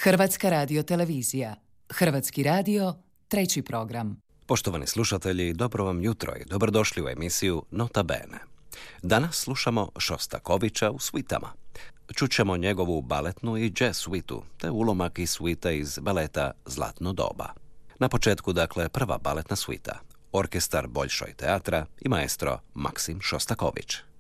Hrvatska radiotelevizija. Hrvatski radio, treći program. Poštovani slušatelji, dobro vam jutro i dobrodošli u emisiju Nota Bene. Danas slušamo Šostakovića u svitama. Čućemo njegovu baletnu i jazz svitu, te ulomak iz svite iz baleta Zlatno doba. Na početku, dakle, prva baletna svita, orkestar Boljšoj teatra i maestro Maksim Šostaković.